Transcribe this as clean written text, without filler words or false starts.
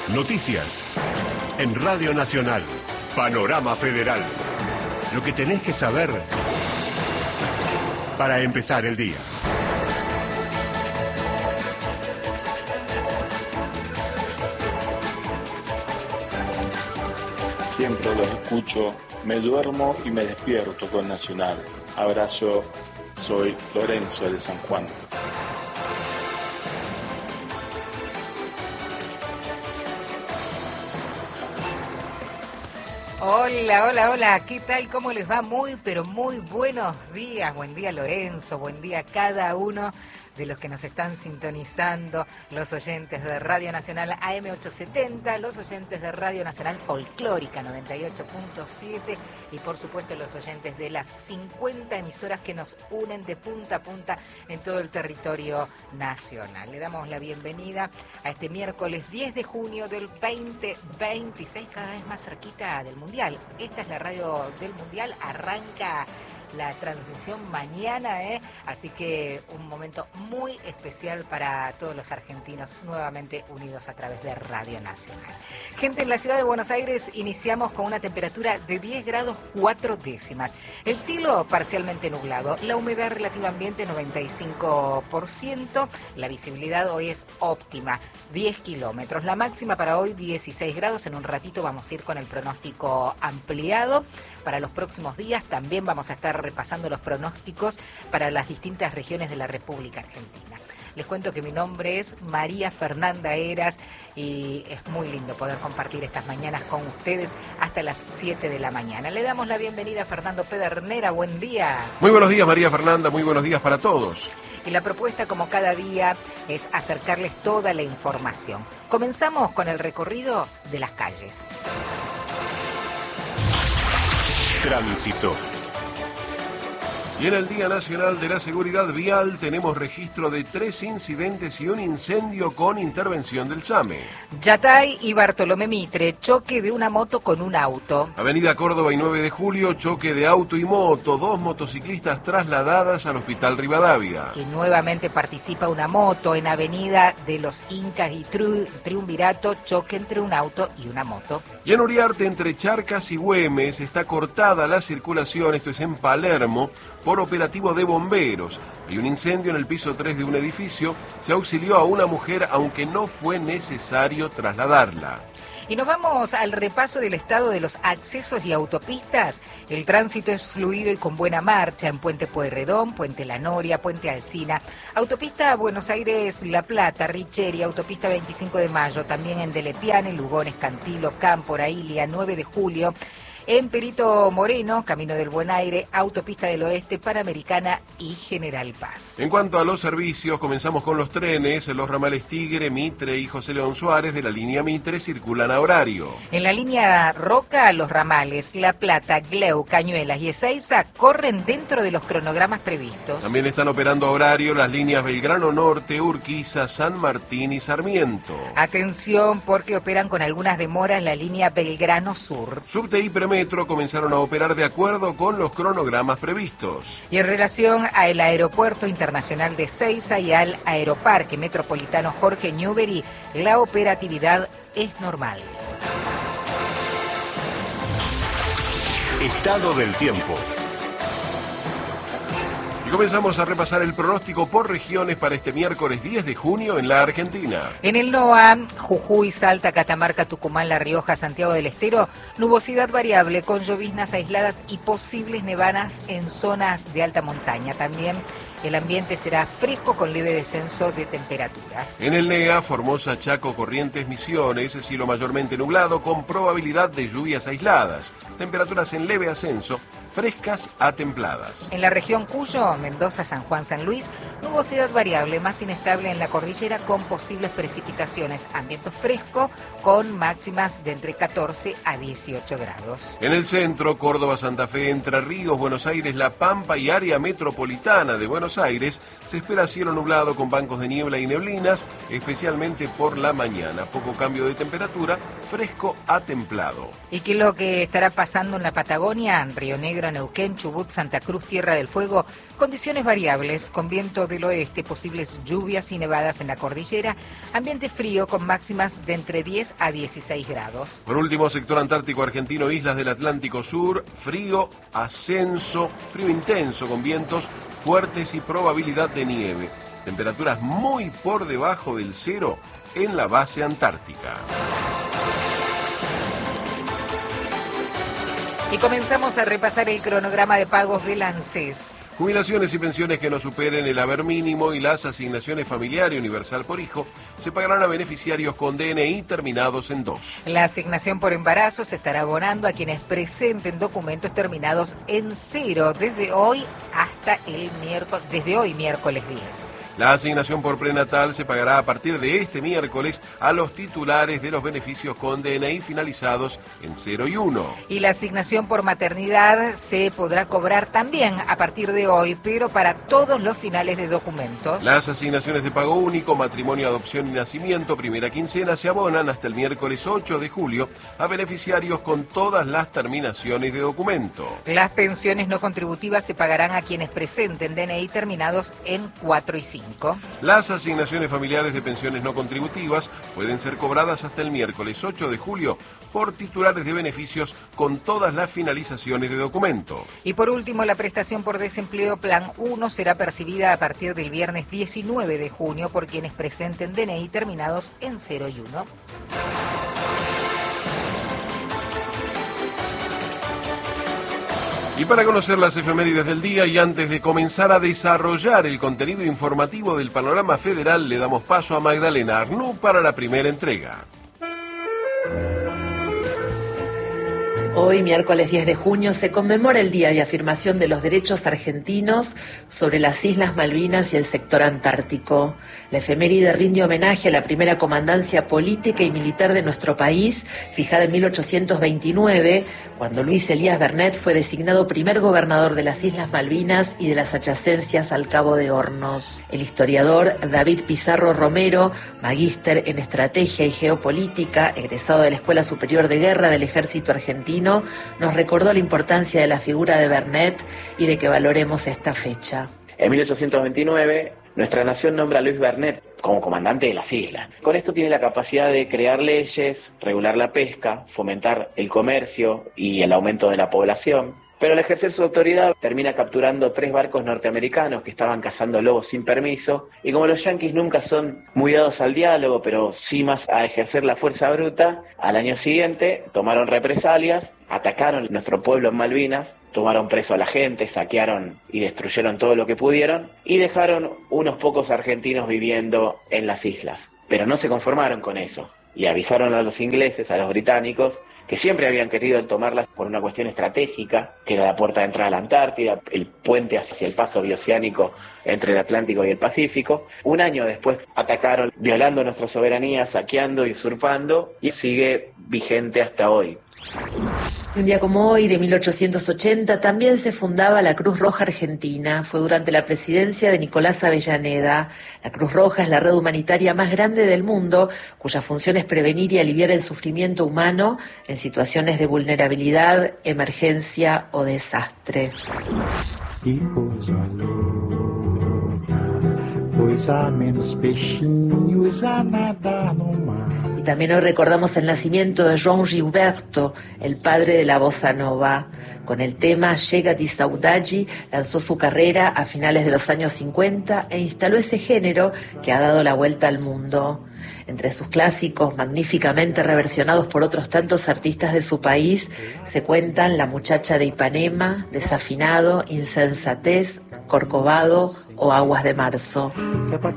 Noticias. En Radio Nacional. Panorama Federal. Lo que tenés que saber para empezar el día. Siempre los escucho, me duermo y me despierto con Nacional. Abrazo, soy Lorenzo de San Juan. Hola, ¿qué tal? ¿Cómo les va? Pero muy buenos días. Buen día, Lorenzo, buen día a cada uno de los que nos están sintonizando, los oyentes de Radio Nacional AM870, los oyentes de Radio Nacional Folclórica 98.7 y por supuesto los oyentes de las 50 emisoras que nos unen de punta a punta en todo el territorio nacional. Le damos la bienvenida a este miércoles 10 de junio del 2026, cada vez más cerquita del Mundial. Esta es la radio del Mundial, arranca la transmisión mañana, así que un momento muy especial para todos los argentinos nuevamente unidos a través de Radio Nacional. Gente, en la ciudad de Buenos Aires iniciamos con una temperatura de 10 grados 4 décimas. El cielo parcialmente nublado, la humedad relativa ambiente 95%, la visibilidad hoy es óptima, 10 kilómetros. La máxima para hoy 16 grados, en un ratito vamos a ir con el pronóstico ampliado. Para los próximos días también vamos a estar repasando los pronósticos para las distintas regiones de la República Argentina. Les cuento que mi nombre es María Fernanda Heras y es muy lindo poder compartir estas mañanas con ustedes hasta las 7 de la mañana. Le damos la bienvenida a Fernando Pedernera, buen día. Muy buenos días, María Fernanda, muy buenos días para todos. Y la propuesta, como cada día, es acercarles toda la información. Comenzamos con el recorrido de las calles. Tránsito. Y en el Día Nacional de la Seguridad Vial tenemos registro de 3 incidentes y un incendio con intervención del SAME. Yatay y Bartolomé Mitre, choque de una moto con un auto. Avenida Córdoba y 9 de Julio, choque de auto y moto, 2 motociclistas trasladadas al Hospital Rivadavia. Y nuevamente participa una moto en Avenida de los Incas y Triunvirato, choque entre un auto y una moto. Y en Uriarte, entre Charcas y Güemes, está cortada la circulación, esto es en Palermo, por operativo de bomberos. Hay un incendio en el piso 3 de un edificio, se auxilió a una mujer aunque no fue necesario trasladarla. Y nos vamos al repaso del estado de los accesos y autopistas. El tránsito es fluido y con buena marcha en Puente Pueyrredón, Puente La Noria, Puente Alsina, Autopista Buenos Aires-La Plata, Richeri, Autopista 25 de Mayo, también en Delepiane, Lugones, Cantilo, Cámpora, Ilia, 9 de Julio, en Perito Moreno, Camino del Buen Aire, Autopista del Oeste, Panamericana y General Paz. En cuanto a los servicios, comenzamos con los trenes. Los ramales Tigre, Mitre y José León Suárez de la línea Mitre circulan a horario. En la línea Roca, los ramales La Plata, Gleu, Cañuelas y Ezeiza corren dentro de los cronogramas previstos. También están operando a horario las líneas Belgrano Norte, Urquiza, San Martín y Sarmiento. Atención, porque operan con algunas demoras la línea Belgrano Sur. Subte y Premetro comenzaron a operar de acuerdo con los cronogramas previstos. Y en relación al Aeropuerto Internacional de Ezeiza y al Aeroparque Metropolitano Jorge Newbery, la operatividad es normal. Estado del tiempo. Y comenzamos a repasar el pronóstico por regiones para este miércoles 10 de junio en la Argentina. En el NOA, Jujuy, Salta, Catamarca, Tucumán, La Rioja, Santiago del Estero, nubosidad variable con lloviznas aisladas y posibles nevadas en zonas de alta montaña. También el ambiente será fresco con leve descenso de temperaturas. En el NEA, Formosa, Chaco, Corrientes, Misiones, cielo mayormente nublado con probabilidad de lluvias aisladas. Temperaturas en leve ascenso, frescas a templadas. En la región Cuyo, Mendoza, San Juan, San Luis, nubosidad variable más inestable en la cordillera con posibles precipitaciones. Ambiente fresco con máximas de entre 14 a 18 grados. En el centro, Córdoba, Santa Fe, Entre Ríos, Buenos Aires, La Pampa y área metropolitana de Buenos Aires, se espera cielo nublado con bancos de niebla y neblinas, especialmente por la mañana. Poco cambio de temperatura, fresco a templado. ¿Y qué es lo que estará pasando en la Patagonia, en Río Negro, Centro, Neuquén, Chubut, Santa Cruz, Tierra del Fuego, condiciones variables, con viento del oeste, posibles lluvias y nevadas en la cordillera, ambiente frío con máximas de entre 10 a 16 grados. Por último, sector antártico argentino, islas del Atlántico Sur, frío, ascenso, frío intenso con vientos fuertes y probabilidad de nieve. Temperaturas muy por debajo del cero en la base antártica. Y comenzamos a repasar el cronograma de pagos del ANSES. Jubilaciones y pensiones que no superen el haber mínimo y las asignaciones familiar y universal por hijo se pagarán a beneficiarios con DNI terminados en 2. La asignación por embarazo se estará abonando a quienes presenten documentos terminados en 0 desde hoy miércoles 10. La asignación por prenatal se pagará a partir de este miércoles a los titulares de los beneficios con DNI finalizados en 0 y 1. Y la asignación por maternidad se podrá cobrar también a partir de hoy, pero para todos los finales de documentos. Las asignaciones de pago único, matrimonio, adopción y nacimiento, primera quincena, se abonan hasta el miércoles 8 de julio a beneficiarios con todas las terminaciones de documento. Las pensiones no contributivas se pagarán a quienes presenten DNI terminados en 4 y 5. Las asignaciones familiares de pensiones no contributivas pueden ser cobradas hasta el miércoles 8 de julio por titulares de beneficios con todas las finalizaciones de documento. Y por último, la prestación por desempleo Plan 1 será percibida a partir del viernes 19 de junio por quienes presenten DNI terminados en 0 y 1. Y para conocer las efemérides del día y antes de comenzar a desarrollar el contenido informativo del Panorama Federal, le damos paso a Magdalena Arnú para la primera entrega. Hoy, miércoles 10 de junio, se conmemora el Día de Afirmación de los Derechos Argentinos sobre las Islas Malvinas y el sector antártico. La efeméride rinde homenaje a la primera comandancia política y militar de nuestro país, fijada en 1829, cuando Luis Elías Bernet fue designado primer gobernador de las Islas Malvinas y de las adyacencias al Cabo de Hornos. El historiador David Pizarro Romero, magíster en Estrategia y Geopolítica, egresado de la Escuela Superior de Guerra del Ejército Argentino, nos recordó la importancia de la figura de Bernet y de que valoremos esta fecha. En 1829, nuestra nación nombra a Luis Bernet como comandante de las islas. Con esto tiene la capacidad de crear leyes, regular la pesca, fomentar el comercio y el aumento de la población. Pero al ejercer su autoridad termina capturando 3 barcos norteamericanos que estaban cazando lobos sin permiso, y como los yanquis nunca son muy dados al diálogo, pero sí más a ejercer la fuerza bruta, al año siguiente tomaron represalias, atacaron nuestro pueblo en Malvinas, tomaron preso a la gente, saquearon y destruyeron todo lo que pudieron y dejaron unos pocos argentinos viviendo en las islas. Pero no se conformaron con eso. Le avisaron a los ingleses, a los británicos, que siempre habían querido tomarlas por una cuestión estratégica, que era la puerta de entrada a la Antártida, el puente hacia el paso bioceánico entre el Atlántico y el Pacífico. Un año después atacaron, violando nuestra soberanía, saqueando y usurpando, y sigue vigente hasta hoy. Un día como hoy, de 1880, también se fundaba la Cruz Roja Argentina. Fue durante la presidencia de Nicolás Avellaneda. La Cruz Roja es la red humanitaria más grande del mundo, cuya función es prevenir y aliviar el sufrimiento humano en situaciones de vulnerabilidad, emergencia o desastre. E coisa louca, coisa menos peixinhos a nadar no mar. Y también hoy recordamos el nacimiento de João Gilberto, el padre de la bossa nova. Con el tema Chega de Saudade lanzó su carrera a finales de los años 50 e instaló ese género que ha dado la vuelta al mundo. Entre sus clásicos, magníficamente reversionados por otros tantos artistas de su país, se cuentan La muchacha de Ipanema, Desafinado, Insensatez, Corcovado o Aguas de Marzo.